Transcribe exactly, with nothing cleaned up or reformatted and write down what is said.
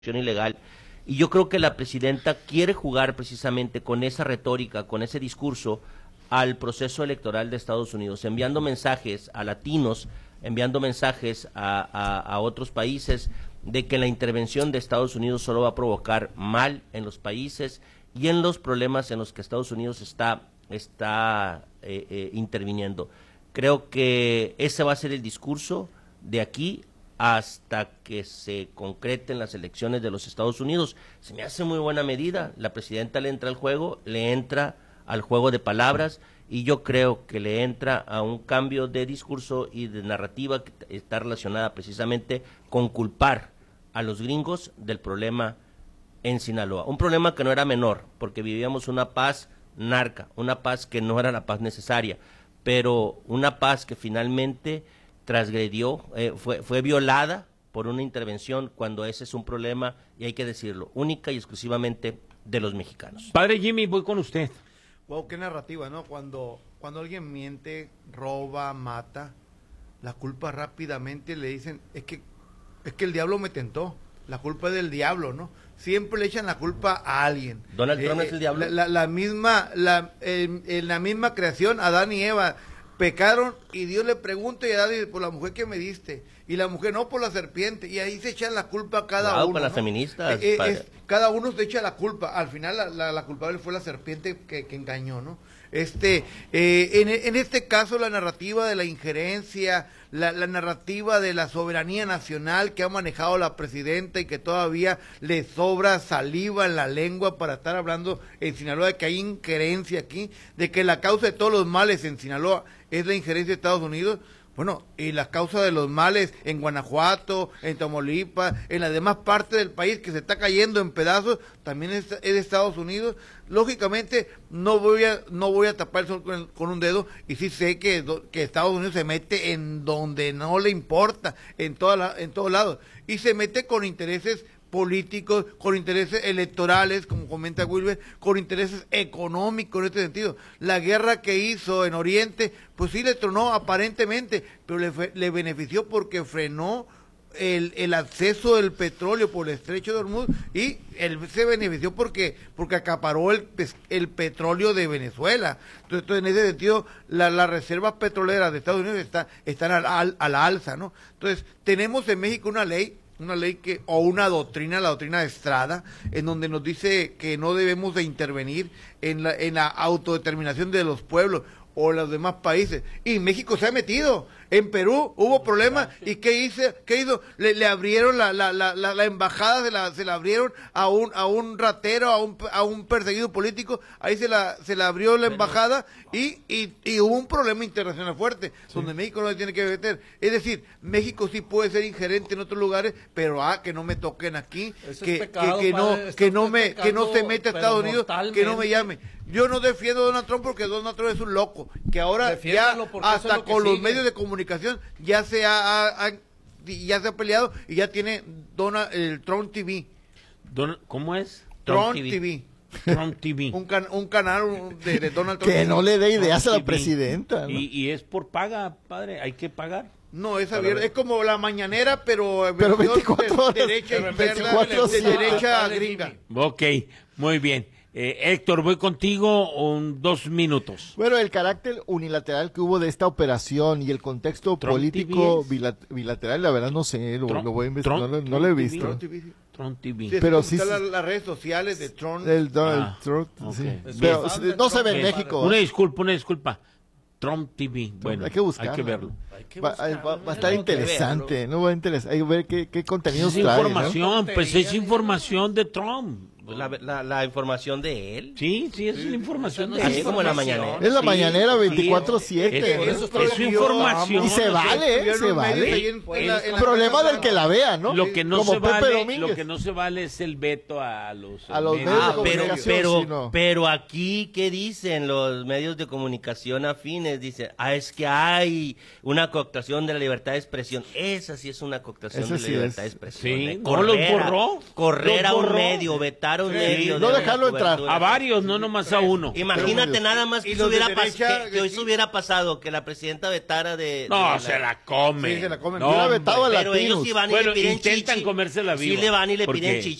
ilegal. Y yo creo que la presidenta quiere jugar precisamente con esa retórica, con ese discurso al proceso electoral de Estados Unidos, enviando mensajes a latinos, enviando mensajes a, a, a otros países de que la intervención de Estados Unidos solo va a provocar mal en los países y en los problemas en los que Estados Unidos está, está eh, eh, interviniendo. Creo que ese va a ser el discurso de aquí hasta que se concreten las elecciones de los Estados Unidos. Se me hace muy buena medida, la presidenta le entra al juego, le entra al juego de palabras, y yo creo que le entra a un cambio de discurso y de narrativa que está relacionada precisamente con culpar a los gringos del problema en Sinaloa. Un problema que no era menor, porque vivíamos una paz narca, una paz que no era la paz necesaria, pero una paz que finalmente transgredió, eh, fue, fue violada por una intervención, cuando ese es un problema, y hay que decirlo, única y exclusivamente de los mexicanos. Padre Jimmy, voy con usted. Wow, qué narrativa, ¿no? Cuando, cuando alguien miente, roba, mata, la culpa rápidamente le dicen, es que, es que el diablo me tentó, la culpa es del diablo, ¿no? Siempre le echan la culpa a alguien. ¿Donald eh, Trump es el diablo? La, la, la misma, la, en, en la misma creación, Adán y Eva pecaron, y Dios le pregunta, y Adán dice, por la mujer que me diste, y la mujer, no, por la serpiente, y ahí se echan la culpa a cada Cuidado uno, con las ¿no? feministas, Eh, eh, es, cada uno se echa la culpa, al final la, la, la culpable fue la serpiente que, que engañó, ¿no? Este, eh, en, en este caso la narrativa de la injerencia, la, la narrativa de la soberanía nacional que ha manejado la presidenta, y que todavía le sobra saliva en la lengua para estar hablando en Sinaloa de que hay injerencia aquí, de que la causa de todos los males en Sinaloa es la injerencia de Estados Unidos. Bueno, y la causa de los males en Guanajuato, en Tamaulipas, en las demás partes del país que se está cayendo en pedazos, también es, es de Estados Unidos. Lógicamente no voy a no voy a tapar el sol con, con un dedo, y sí sé que, que Estados Unidos se mete en donde no le importa, en toda la, en todos lados, y se mete con intereses políticos, con intereses electorales, como comenta Wilber, con intereses económicos en este sentido. La guerra que hizo en Oriente, pues sí le tronó aparentemente, pero le, le benefició porque frenó el, el acceso del petróleo por el estrecho de Hormuz, y él se benefició porque porque acaparó el, el petróleo de Venezuela. Entonces, entonces en ese sentido, la, las reservas petroleras de Estados Unidos está, están al, al, a la alza, ¿no? Entonces, tenemos en México una ley, una ley que, o una doctrina, la doctrina de Estrada, en donde nos dice que no debemos de intervenir en la, en la autodeterminación de los pueblos o los demás países, y México se ha metido. En Perú hubo problemas, y ¿qué hizo? ¿Qué hizo? Le, le abrieron la, la, la, la, la embajada, se la, se la abrieron a un, a un ratero, a un, a un perseguido político, ahí se la, se la abrió la embajada, y, y, y hubo un problema internacional fuerte, sí, donde México no se tiene que meter. Es decir, México sí puede ser ingerente en otros lugares, pero ah, que no me toquen aquí, Eso que, es pecado, que, que no, padre, que no es me, pecado, que no se meta a Estados Unidos, que no me mortalmente. llame. Yo no defiendo a Donald Trump, porque Donald Trump es un loco, que ahora ya, Defiéndalo, porque eso es hasta lo que con los sigue. medios de comunicación, ya se ha, ha- ha- ya se ha peleado, y ya tiene Donald, el Trump T V. Don- ¿Cómo es? Trump T V. T V. Trump T V. Un, can- un canal un- de, de Donald Trump. Que no le dé ideas a la T V. presidenta, ¿no? Y, y es por paga, padre, hay que pagar. No, es abierto, es como la mañanera, pero, Pero versión veinticuatro de, horas. derecha Pero izquierda, veinticuatro de siete. derecha Padre gringa. Jimmy. Ok, muy bien. Eh, Héctor, voy contigo un, dos minutos. Bueno, el carácter unilateral que hubo de esta operación y el contexto Trump político T V es- bilat- bilateral, la verdad no sé, lo, Trump- lo voy a investigar, Trump- no, lo- no Trump lo he T V. visto. Trump T V, sí. Trump T V. Sí, es Pero como sí, están sí. las, las redes sociales de Trump. El Donald Ah, Trump, ok. sí. Bien. Pero Bien. no se ve en Bien. México. Una disculpa, una disculpa. Trump T V, bueno, hay que buscarlo. hay que verlo. Hay que Va, buscarlo, va- va a estar Tengo que interesante, no va a interesar, hay que ver qué, qué contenidos Es trae, ¿no? información, pues es información de Trump. Pues la, la, la información de él. Sí, sí, es una información de Así él. como la mañanera. Es la Sí, mañanera sí, veinticuatro Es, siete. Por eso es estoy su aquí. información. Y se vale, ¿eh? Se vale. Es Problema del que la vea, ¿no? Lo que no Como se Pepe vale, Domínguez. lo que no se vale es el veto a los A los medios de Ah, pero, comunicación, pero, sí, no. pero aquí, ¿qué dicen los medios de comunicación afines? Dicen, ah, es que hay una cooptación de la libertad de expresión. Esa sí es una cooptación Esa de la sí libertad es. de expresión. Sí, ¿eh? no, los borró. Correr Los a un borró. medio, vetar a un Sí, medio. no de dejarlo una entrar. cobertura. A varios, no nomás a uno. Imagínate Pero- nada más que, y eso los de hubiera, pas- derecha, que, que sí. eso hubiera pasado, que la presidenta vetara de... No, de se la come. Sí, se la comen. No, Hubiera hombre. vetado a Pero latinos. ellos sí van y Bueno, le piden intentan chichi. comérsela viva. Sí le van y le porque piden chichi